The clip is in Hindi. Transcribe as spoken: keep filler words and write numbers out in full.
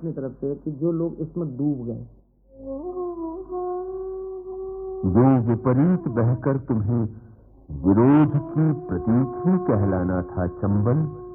अपनी तरफ से कि जो लोग इसमें डूब गए, जो विपरीत बहकर तुम्हें विरोध की प्रतीक ही कहलाना था चंबल,